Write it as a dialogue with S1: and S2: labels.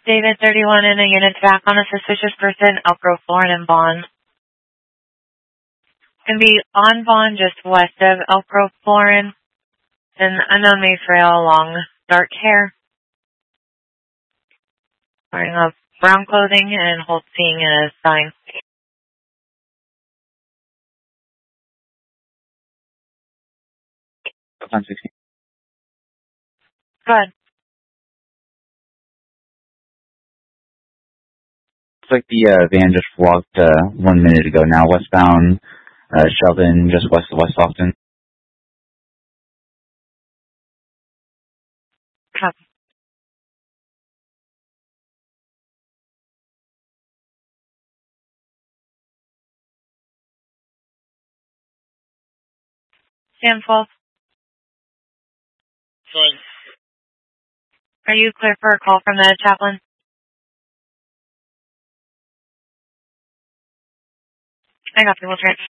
S1: David 31 in a unit back on a suspicious person, Elk Grove, Florin and Vaughn. Can be on Vaughn, just west of Elk Grove, Florin. An unknown male trail, long, dark hair. Wearing a brown clothing and holding a sign.
S2: Time 16.
S1: Go ahead.
S2: Looks like the van just walked 1 minute ago now, westbound Sheldon, just west of West Austin.
S1: Copy. Sam 12.
S3: Fine.
S1: Are you clear for a call from the chaplain? I got you. We'll transfer.